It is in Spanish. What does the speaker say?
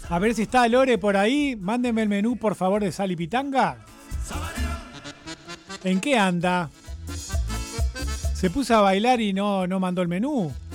A ver si está Lore por ahí. Mándenme el menú, por favor, de sal y pitanga. ¿En qué anda? Se puso a bailar y no mandó el menú.